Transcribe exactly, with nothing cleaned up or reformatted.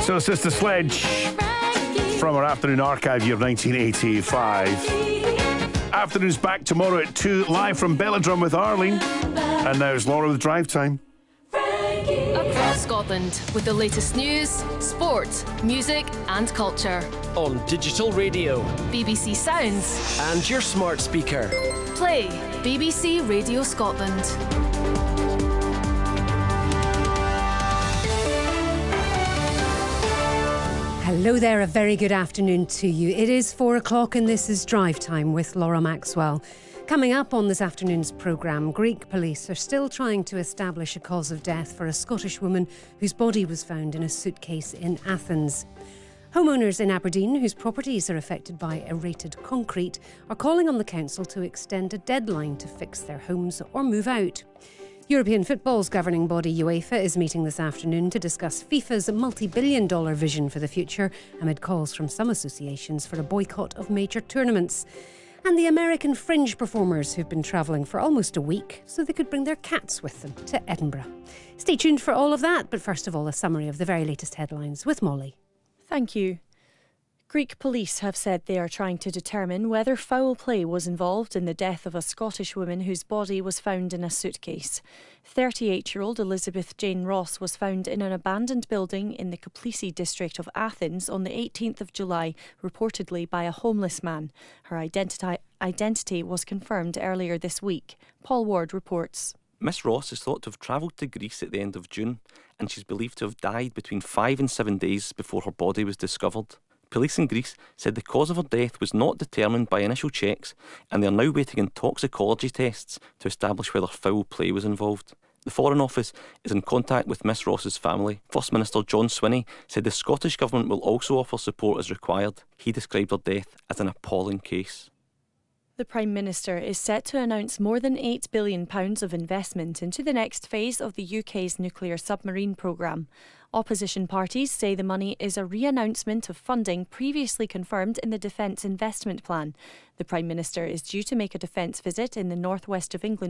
So Sister Sledge from our afternoon archive year nineteen eighty-five. Afternoon's back tomorrow at two, live from Belladrum with Arlene. And now it's Laura with Drive Time. Across Scotland with the latest news, sport, music and culture. On digital radio, B B C Sounds and your smart speaker. Play B B C Radio Scotland. Hello there, a very good afternoon to you. It is four o'clock and this is Drive Time with Laura Maxwell. Coming up on this afternoon's programme, Greek police are still trying to establish a cause of death for a Scottish woman whose body was found in a suitcase in Athens. Homeowners in Aberdeen whose properties are affected by aerated concrete are calling on the council to extend a deadline to fix their homes or move out. European football's governing body UEFA is meeting this afternoon to discuss FIFA's multi-billion dollar vision for the future amid calls from some associations for a boycott of major tournaments. And the American fringe performers who've been travelling for almost a week so they could bring their cats with them to Edinburgh. Stay tuned for all of that, but first of all a summary of the very latest headlines with Molly. Thank you. Greek police have said they are trying to determine whether foul play was involved in the death of a Scottish woman whose body was found in a suitcase. thirty-eight-year-old Elizabeth Jane Ross was found in an abandoned building in the Koplisi district of Athens on the eighteenth of July, reportedly by a homeless man. Her identi- identity was confirmed earlier this week. Paul Ward reports. Miss Ross is thought to have travelled to Greece at the end of June, and she's believed to have died between five and seven days before her body was discovered. Police in Greece said the cause of her death was not determined by initial checks, and they are now waiting on toxicology tests to establish whether foul play was involved. The Foreign Office is in contact with Miss Ross's family. First Minister John Swinney said the Scottish Government will also offer support as required. He described her death as an appalling case. The Prime Minister is set to announce more than eight billion pounds of investment into the next phase of the U K's nuclear submarine programme. Opposition parties say the money is a re-announcement of funding previously confirmed in the Defence Investment Plan. The Prime Minister is due to make a defence visit in the northwest of England